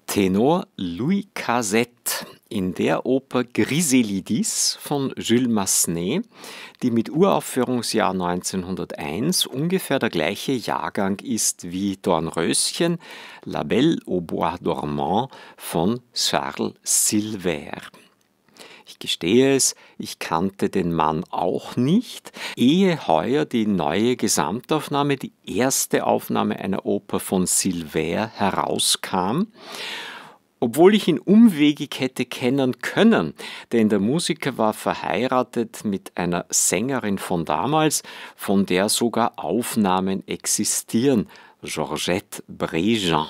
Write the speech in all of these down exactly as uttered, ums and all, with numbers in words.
Tenor Louis Cassette in der Oper Griselidis von Jules Massenet, die mit Uraufführungsjahr neunzehnhunderteins ungefähr der gleiche Jahrgang ist wie Dornröschen, La Belle au Bois dormant von Charles Silver. Ich gestehe es, ich kannte den Mann auch nicht, ehe heuer die neue Gesamtaufnahme, die erste Aufnahme einer Oper von Silver herauskam, obwohl ich ihn umwegig hätte kennen können, denn der Musiker war verheiratet mit einer Sängerin von damals, von der sogar Aufnahmen existieren, Georgette Bréjean.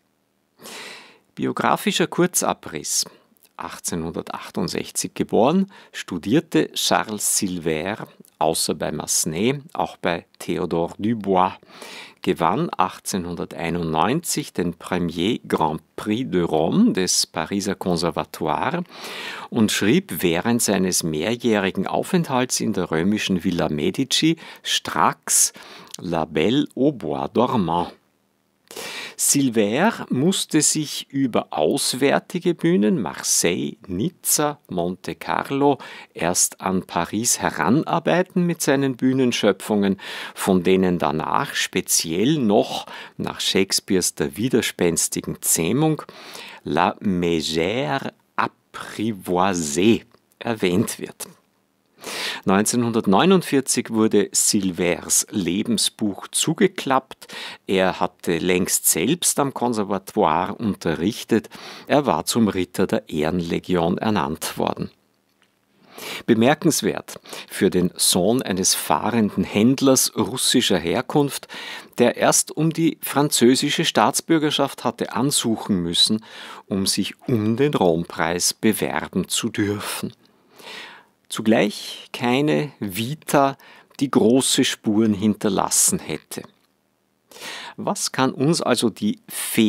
Biografischer Kurzabriss. achtzehnhundertachtundsechzig geboren, studierte Charles Silver, außer bei Massenet, auch bei Théodore Dubois, gewann achtzehnhunderteinundneunzig den Premier Grand Prix de Rome des Pariser Conservatoire und schrieb während seines mehrjährigen Aufenthalts in der römischen Villa Medici stracks La Belle au Bois dormant. Silver musste sich über auswärtige Bühnen, Marseille, Nizza, Monte Carlo, erst an Paris heranarbeiten mit seinen Bühnenschöpfungen, von denen danach speziell noch nach Shakespeares Der widerspenstigen Zähmung La Mégère apprivoisée erwähnt wird. neunzehnhundertneunundvierzig wurde Silvers Lebensbuch zugeklappt. Er hatte längst selbst am Konservatoire unterrichtet. Er war zum Ritter der Ehrenlegion ernannt worden. Bemerkenswert für den Sohn eines fahrenden Händlers russischer Herkunft, der erst um die französische Staatsbürgerschaft hatte ansuchen müssen, um sich um den Rompreis bewerben zu dürfen. Zugleich keine Vita, die große Spuren hinterlassen hätte. Was kann uns also die Fee